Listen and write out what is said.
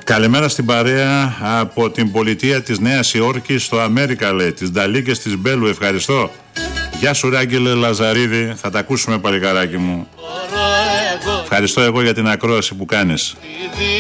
Καλημέρα στην παρέα από την πολιτεία της Νέας Υόρκης στο Αμέρικα, λέει, τις Νταλίκες της Μπέλου. Ευχαριστώ. Γεια σου, Άγγελε Λαζαρίδη. Θα τα ακούσουμε, παλικαράκι μου. Ευχαριστώ εγώ για την ακρόαση που κάνεις.